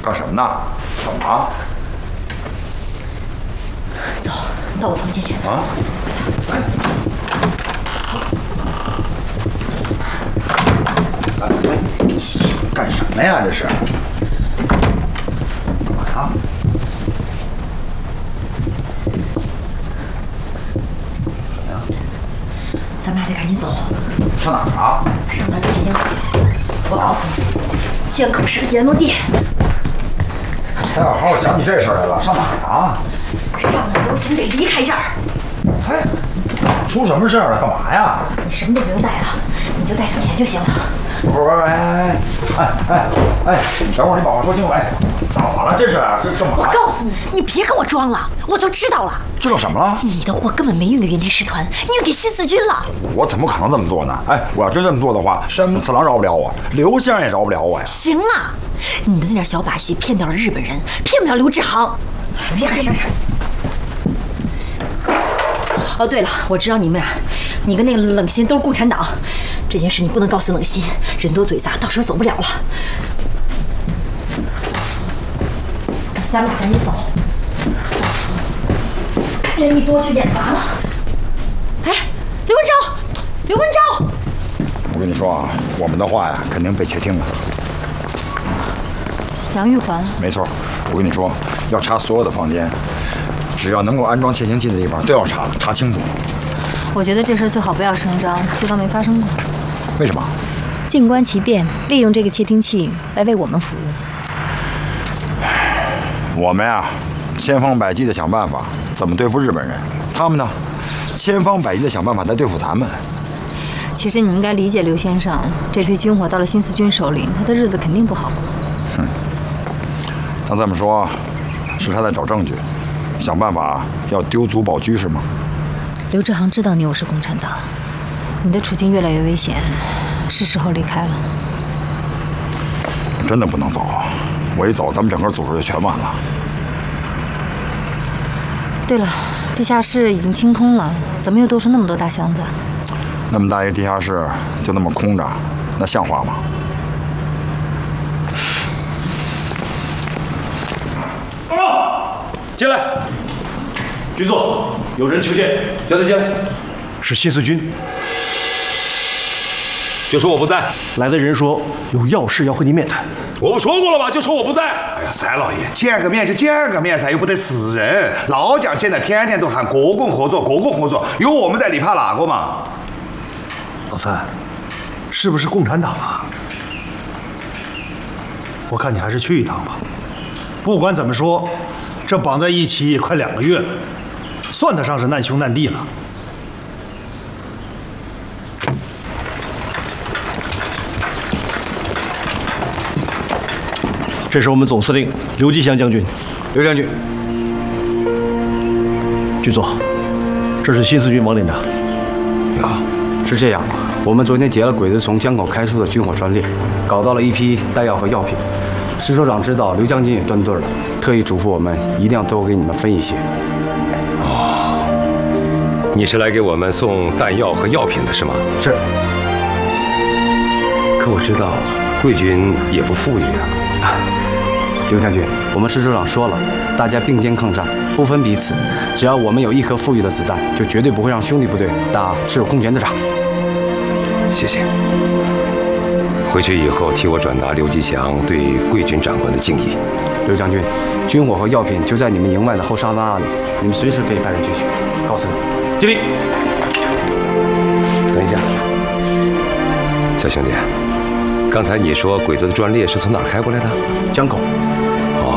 干什么呢？怎么了？ 走，到我房间去。 啊？哎。干什么呀？这是？干嘛呀？什么呀？ 咱们俩得赶紧走。 上哪儿啊？ 上那儿就行。我告诉你，江口是个阎罗殿。 还要好好讲起这事儿来了。上哪儿啊？ 上那儿游行得离开这儿。 哎，出什么事儿了？干嘛呀？ 你什么都不用带了，你就带上钱就行了。 不是，哎，等会儿你把话说清楚。哎，怎么了？这是干嘛？ 我告诉你，你别跟我装了，我就知道了。 知道什么了？ 你的货根本没运给原田师团，你运给新四军了。 我怎么可能这么做呢？哎，我要真这么做的话，山本次郎饶不了我，刘先生也饶不了我呀。 行了，你的那点小把戏骗掉了日本人，骗不了刘志航。上。哦，对了，我知道你们俩，你跟那个冷心都是共产党，这件事你不能告诉冷心，人多嘴杂，到时候走不了了。咱们俩赶紧走，人一多就演砸了。哎，刘文昭， 我跟你说啊，我们的话呀，肯定被窃听了。 杨玉环， 没错，我跟你说，要查所有的房间。只要能够安装窃听器的地方都要查清楚。 我觉得这事最好不要声张，就当没发生过。 为什么？ 静观其变，利用这个窃听器来为我们服务。 我们呀，千方百计的想办法怎么对付日本人，他们呢，千方百计的想办法来对付咱们。 其实你应该理解刘先生，这批军火到了新四军手里，他的日子肯定不好过。 他这么说，是他在找证据。想办法要丢卒保车是吗？ 刘志航知道你我是共产党，你的处境越来越危险，是时候离开了。 真的不能走，我一走，咱们整个组织就全完了。 对了，地下室已经清空了，怎么又多出那么多大箱子？ 那么大一个地下室就那么空着，那像话吗？ 进来，军座，有人求见，叫他进来。 是新四军， 就说我不在。 来的人说有要事要和你面谈。 我不说过了吗？就说我不在。 哎呀，三老爷，见个面就见个面噻，又不得死人。老蒋现在天天都喊国共合作，国共合作，有我们在，你怕哪个嘛？ 老三，是不是共产党啊？我看你还是去一趟吧。不管怎么说，这绑在一起也快2个月了，算得上是难兄难弟了。这是我们总司令刘吉祥将军。 刘将军， 军座，这是新四军王连长。 啊，是这样，我们昨天劫了鬼子从江口开出的军火专列，搞到了一批弹药和药品。师首长知道刘将军也断队了，特意嘱咐我们一定要多给你们分一些。 哦，你是来给我们送弹药和药品的是吗？ 是。 可我知道，贵军也不富裕啊。 刘将军，我们师首长说了，大家并肩抗战，不分彼此，只要我们有一颗富裕的子弹，就绝对不会让兄弟部队打赤手空拳的仗。 谢谢。回去以后替我转达刘吉祥对贵军长官的敬意。 刘将军，军火和药品就在你们营外的后沙湾里，你们随时可以派人去取。告辞。 敬礼。等一下，小兄弟，刚才你说鬼子的专列是从哪儿开过来的？ 江口。